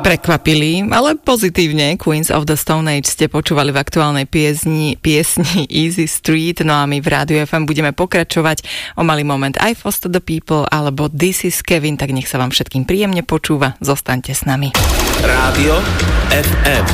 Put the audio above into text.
Prekvapili, ale pozitívne. Queens of the Stone Age ste počúvali v aktuálnej piesni Easy Street, no a my v Rádiu FM budeme pokračovať o malý moment I Foster the People alebo This is Kevin, tak nech sa vám všetkým príjemne počúva, zostaňte s nami. Rádio FM.